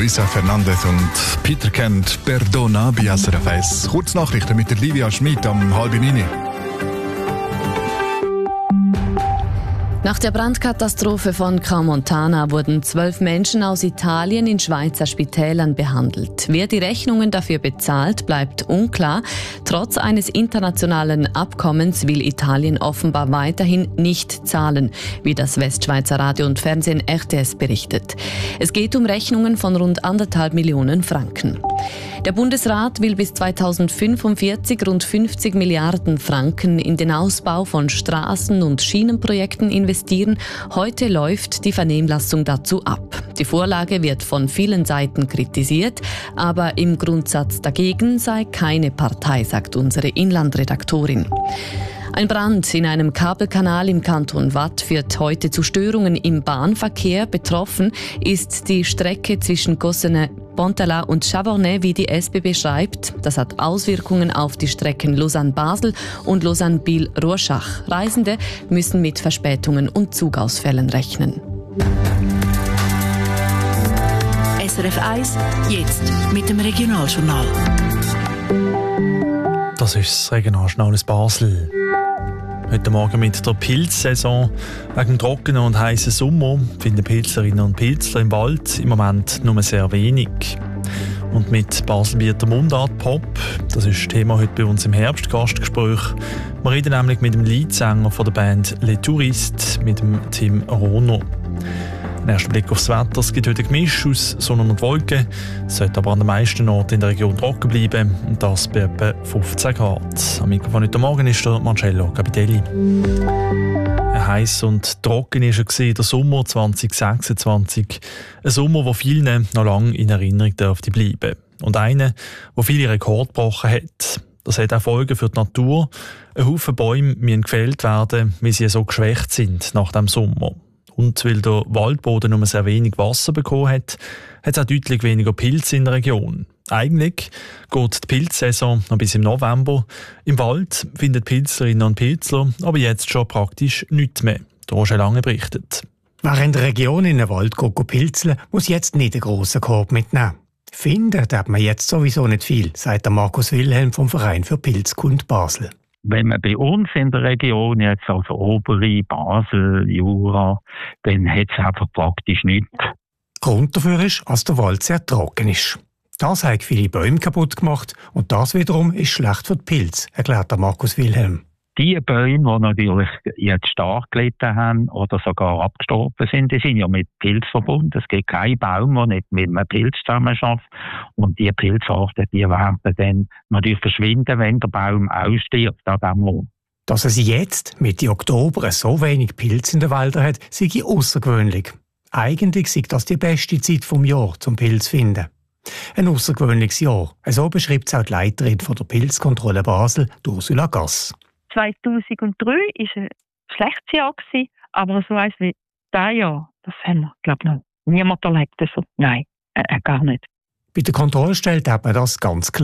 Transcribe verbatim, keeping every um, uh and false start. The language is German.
Luisa Fernandez und Peter Kent, Perdona bei S R F eins. Kurznachrichten mit der Livia Schmid am halb neun. Nach der Brandkatastrophe von Crans-Montana wurden zwölf Menschen aus Italien in Schweizer Spitälern behandelt. Wer die Rechnungen dafür bezahlt, bleibt unklar. Trotz eines internationalen Abkommens will Italien offenbar weiterhin nicht zahlen, wie das Westschweizer Radio und Fernsehen R T S berichtet. Es geht um Rechnungen von rund anderthalb Millionen Franken. Der Bundesrat will bis zweitausendfünfundvierzig rund fünfzig Milliarden Franken in den Ausbau von Straßen- und Schienenprojekten investieren. Heute läuft die Vernehmlassung dazu ab. Die Vorlage wird von vielen Seiten kritisiert, aber im Grundsatz dagegen sei keine Partei, sagt unsere Inlandredaktorin. Ein Brand in einem Kabelkanal im Kanton Waadt führt heute zu Störungen im Bahnverkehr. Betroffen ist die Strecke zwischen Gossenay-Pontala und Chavornay, wie die S B B schreibt. Das hat Auswirkungen auf die Strecken Lausanne-Basel und Lausanne-Biel-Rorschach. Reisende müssen mit Verspätungen und Zugausfällen rechnen. S R F eins, jetzt mit dem Regionaljournal. Das ist das Regionaljournal aus Basel. Heute Morgen mit der Pilzsaison. Wegen dem trockenen und heißen Sommer finden Pilzerinnen und Pilzler im Wald im Moment nur sehr wenig. Und mit Baselbieter Mundart Pop, das ist Thema heute bei uns im Herbstgastgespräch. Wir reden nämlich mit dem Leadsänger von der Band Les Touristes, mit dem Tim Rono. Ein erster Blick aufs Wetter. Es gibt heute ein Gemisch aus Sonne und Wolken. Es sollte aber an den meisten Orten in der Region trocken bleiben. Und das bei etwa fünfzehn Grad. Am Mikrofon heute Morgen ist der Marcello Capitelli. Heiß und trocken war er der Sommer zwanzig sechsundzwanzig. Ein Sommer, der vielen noch lange in Erinnerung dürfte bleiben. Und einer, der viele Rekorde gebrochen hat. Das hat auch Folgen für die Natur. Ein Haufen Bäume müssen gefällt werden, weil sie so geschwächt sind nach dem Sommer. Und weil der Waldboden nur sehr wenig Wasser bekommen hat, hat es auch deutlich weniger Pilze in der Region. Eigentlich geht die Pilzsaison noch bis im November. Im Wald finden Pilzerinnen und Pilzler aber jetzt schon praktisch nichts mehr. Der Roger Lange berichtet. Wer in der Region in den Wald geht pilzeln, muss jetzt nicht einen grossen Korb mitnehmen. Finden darf man jetzt sowieso nicht viel, sagt der Markus Wilhelm vom Verein für Pilzkunde Basel. Wenn man bei uns in der Region, jetzt also Obere, Basel, Jura, dann hat es einfach praktisch nichts. Grund dafür ist, dass der Wald sehr trocken ist. Das hat viele Bäume kaputt gemacht und das wiederum ist schlecht für die Pilze, erklärt der Markus Wilhelm. Die Bäume, die natürlich jetzt stark gelitten haben oder sogar abgestorben sind, die sind ja mit Pilz verbunden. Es gibt keinen Baum, der nicht mit einem Pilz zusammenarbeitet. Und die Pilzarten, die werden dann natürlich verschwinden, wenn der Baum ausstirbt an diesem Ort. Dass es jetzt, Mitte Oktober, so wenig Pilze in den Wäldern hat, sei außergewöhnlich. Eigentlich sei das die beste Zeit vom Jahr zum Pilz zu finden. Ein außergewöhnliches Jahr. So beschreibt es auch die Leiterin von der Pilzkontrolle Basel, Ursula Gass. zweitausenddrei war ein schlechtes Jahr, aber so eins wie dieses Jahr, das haben wir, glaube ich, noch niemand erlebt. Also, nein, äh, gar nicht. Bei der Kontrollstelle hat man das ganz klar